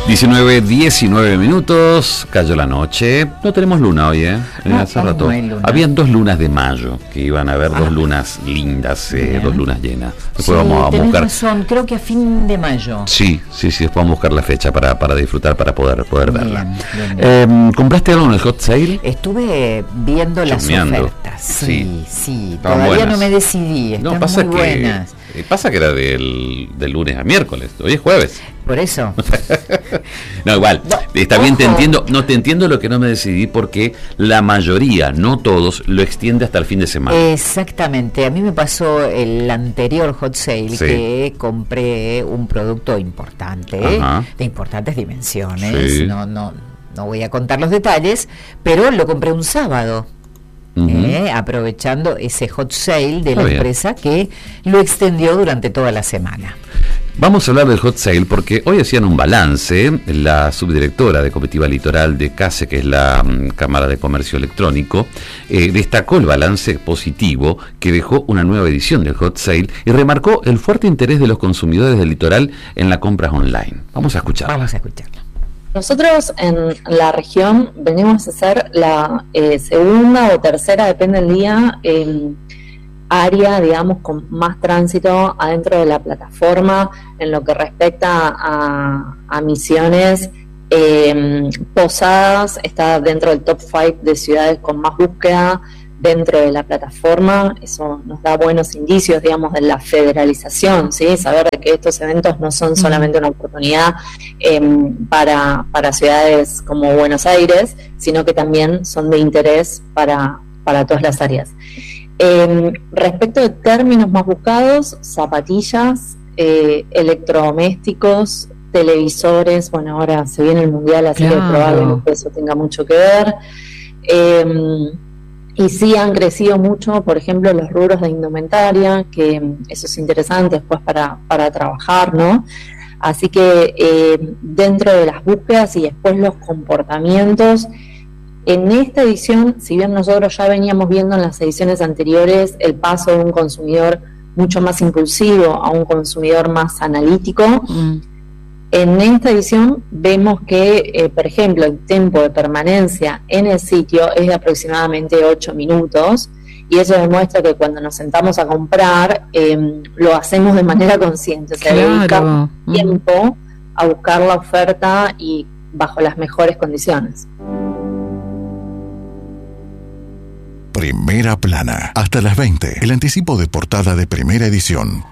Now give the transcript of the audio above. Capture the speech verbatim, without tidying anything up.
diecinueve, diecinueve minutos, cayó la noche. No tenemos luna hoy, ¿eh? No, Hace rato. no hay luna. Habían dos lunas de mayo, que iban a haber Ah. dos lunas lindas, eh, dos lunas llenas. Después Sí, vamos a tenés buscar. razón, creo que a fin de mayo. Sí, sí, sí, después vamos a buscar la fecha para, para disfrutar, para poder, poder Bien, verla. bien, bien. Eh, ¿Compraste algo en el hot sale? Estuve viendo las Chusmeando. ofertas. Sí, Sí. sí. Estaban Todavía buenas. no me decidí. Están No, pasa muy que buenas. eh, pasa que era del, del lunes a miércoles. Hoy es jueves. Por eso. No, igual, No, está bien, te ojo. entiendo, no te entiendo lo que no me decidí porque la mayoría, no todos, lo extiende hasta el fin de semana. Exactamente. A mí me pasó el anterior hot sale Sí. que compré un producto importante, Ajá. de importantes dimensiones. Sí. No, no, no voy a contar los detalles, pero lo compré un sábado. Ujú. eh, aprovechando ese hot sale de Está la bien. empresa que lo extendió durante toda la semana. Vamos a hablar del hot sale porque hoy hacían un balance, la subdirectora de Comitiva Litoral de CASE, que es la mm, Cámara de Comercio Electrónico, eh, destacó el balance positivo que dejó una nueva edición del hot sale y remarcó el fuerte interés de los consumidores del litoral en las compras online. Vamos a escuchar. Vamos a escucharlo. Nosotros en la región venimos a ser la eh, segunda o tercera, depende del día, eh, área, digamos, con más tránsito adentro de la plataforma en lo que respecta a, a Misiones. Eh, Posadas está dentro del top cinco de ciudades con más búsqueda dentro de la plataforma. Eso nos da buenos indicios, digamos, de la federalización, ¿sí? Saber de que estos eventos no son solamente una oportunidad eh, para, para ciudades como Buenos Aires, sino que también son de interés para, para todas las áreas. Eh, respecto de términos más buscados, zapatillas, eh, electrodomésticos, televisores. Bueno, ahora se viene el mundial, así Claro. que probablemente eso tenga mucho que ver. Eh, y sí han crecido mucho, por ejemplo, los rubros de indumentaria, que mm, eso es interesante después para, para trabajar, ¿no? Así que eh, dentro de las búsquedas y después los comportamientos, en esta edición, si bien nosotros ya veníamos viendo en las ediciones anteriores el paso de un consumidor mucho más impulsivo a un consumidor más analítico, Mm. en esta edición vemos que, eh, por ejemplo, el tiempo de permanencia en el sitio es de aproximadamente ocho minutos, y eso demuestra que cuando nos sentamos a comprar eh, lo hacemos de manera consciente, o sea, Claro. dedicamos Mm. tiempo a buscar la oferta y bajo las mejores condiciones. Primera Plana, hasta las veinte, el anticipo de portada de Primera Edición.